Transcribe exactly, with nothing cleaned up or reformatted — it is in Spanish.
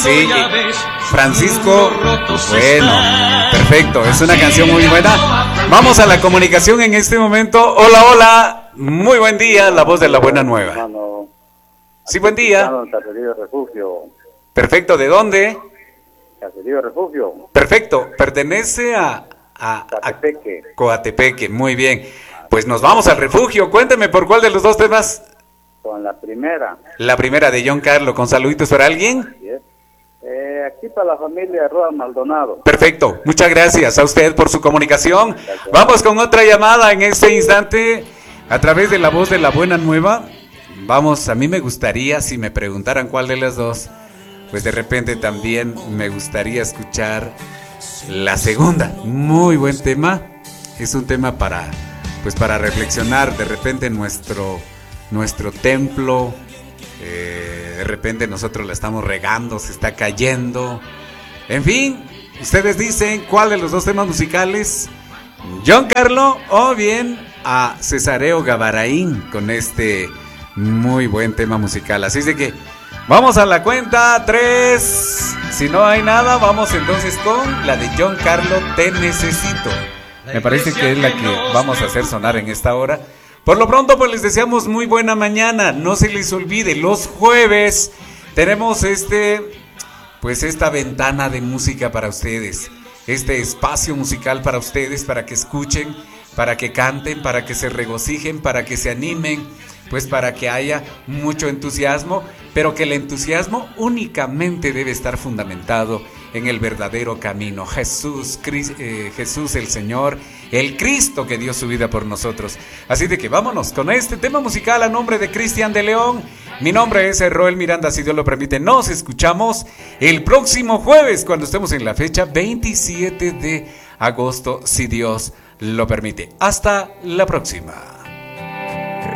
Sí, Francisco, bueno, perfecto, es una canción muy buena. Vamos a la comunicación en este momento. Hola, hola, muy buen día, la voz de la buena nueva. Sí, buen día. Perfecto, ¿de dónde? Caserío Refugio. Perfecto, pertenece a, a, a Coatepeque. Coatepeque, muy bien. Pues nos vamos al refugio, cuénteme por cuál de los dos temas. Con la primera. La primera de John Carlo, con saluditos para alguien. Yes. Eh, aquí para la familia Roa Maldonado. Perfecto, muchas gracias a usted por su comunicación. Gracias. Vamos con otra llamada en este instante a través de la voz de la buena nueva. Vamos, a mí me gustaría, si me preguntaran cuál de las dos, pues de repente también me gustaría escuchar la segunda. Muy buen tema, es un tema para, pues para reflexionar. De repente nuestro, nuestro templo, eh, de repente nosotros la estamos regando, se está cayendo. En fin, ustedes dicen cuál de los dos temas musicales, John Carlo o bien a Cesareo Gavaraín con este muy buen tema musical. Así de que vamos a la cuenta, tres. Si no hay nada, vamos entonces con la de John Carlo, Te Necesito. Me parece que es la que vamos a hacer sonar en esta hora. Por lo pronto, pues les deseamos muy buena mañana. No se les olvide, los jueves tenemos este, pues esta ventana de música para ustedes. Este espacio musical para ustedes, para que escuchen, para que canten, para que se regocijen, para que se animen, pues para que haya mucho entusiasmo, pero que el entusiasmo únicamente debe estar fundamentado en el verdadero camino. Jesús, Cristo, eh, Jesús el Señor, el Cristo que dio su vida por nosotros. Así de que vámonos con este tema musical a nombre de Cristian de León. Mi nombre es Roel Miranda, si Dios lo permite. Nos escuchamos el próximo jueves cuando estemos en la fecha veintisiete de agosto, si Dios lo permite. Hasta la próxima.